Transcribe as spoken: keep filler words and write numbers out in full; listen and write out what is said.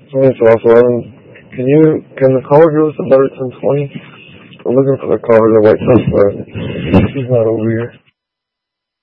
Twenty twelve, eleven. Can you, can the caller give us a letter ten twenty? We're looking for the caller, the white suspect. He's not over here.